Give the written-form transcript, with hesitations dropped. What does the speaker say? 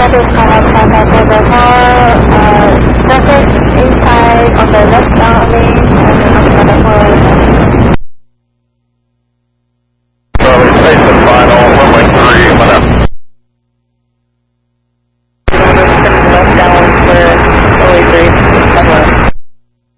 to come outside after the car. Focus inside on the left down lane and outside the car.